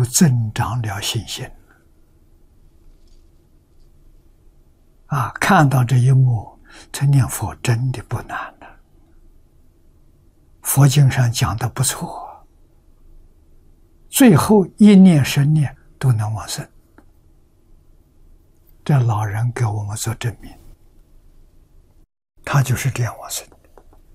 增长了信心。看到这一幕，这念佛真的不难了。佛经上讲的不错，最后一念10念都能往生。这老人给我们做证明，他就是这样往生的。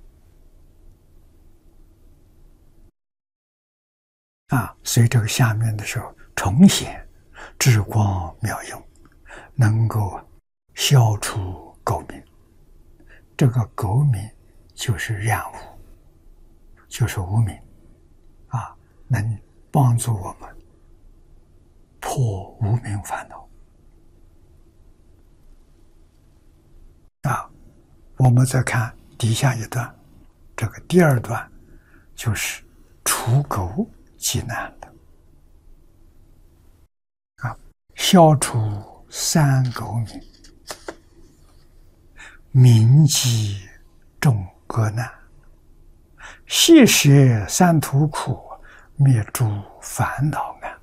所以这个下面的时候，重显智光妙用，能够消除垢名。这个垢名就是染污，就是无明，能帮助我们破无明烦恼。我们再看底下一段，这个第2段就是除垢济难的。消除3垢名，明济众恶难，悉舍三途苦，灭诸烦恼难。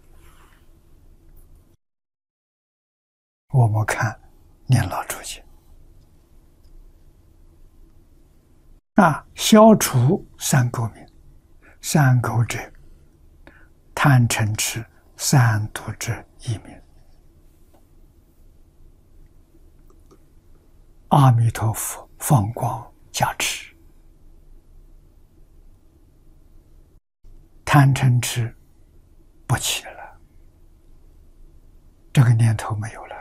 我们看念老注解。消除3垢名，3垢者，贪嗔痴3毒之一名。阿弥陀佛放光加持，贪嗔痴不起了，这个念头没有了。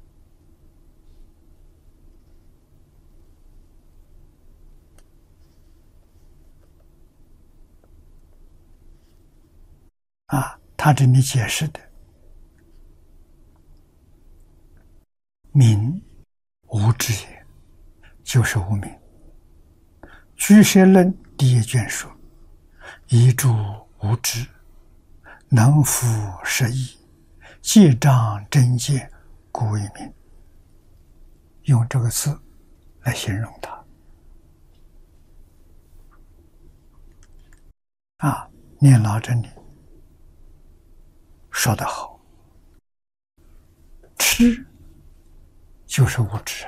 他这里解释的明无知也，就是无明。居舍论第1卷说：一诸无知，能伏实义，既障真见，故为明。用这个词来形容它。念老这里说得好，痴就是无知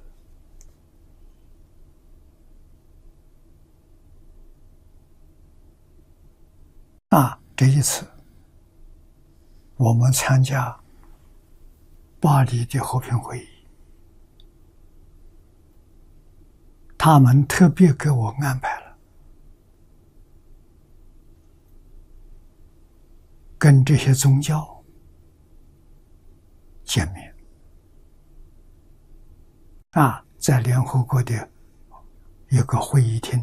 这一次我们参加巴黎的和平会议，他们特别给我安排了跟这些宗教见面在联合国的一个会议厅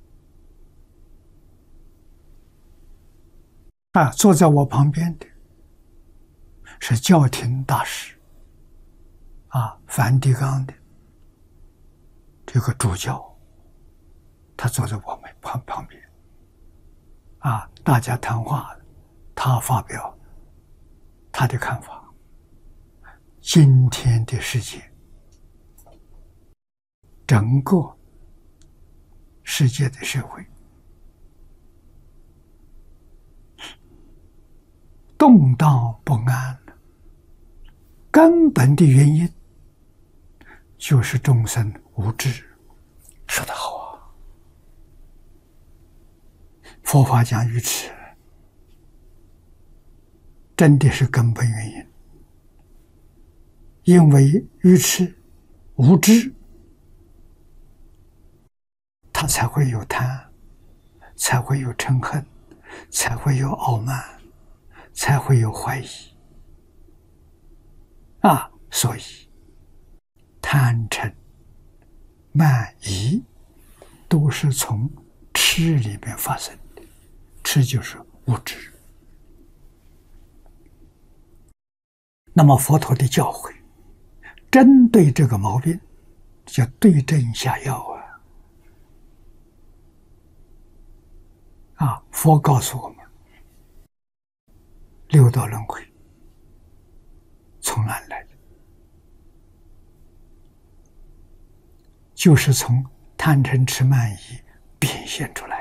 坐在我旁边的是教廷大使梵蒂冈的这个主教，他坐在我们旁边大家谈话，他发表他的看法。今天的世界，整个世界的社会动荡不安，根本的原因就是众生无知。说得好佛法讲愚痴，真的是根本原因。因为愚痴无知，他才会有贪，才会有嗔恨，才会有傲慢，才会有怀疑所以贪嗔慢疑都是从痴里面发生的。痴就是无知。那么佛陀的教诲针对这个毛病叫对症下药佛告诉我们六道轮回从哪里来的？就是从贪嗔痴慢疑变现出来。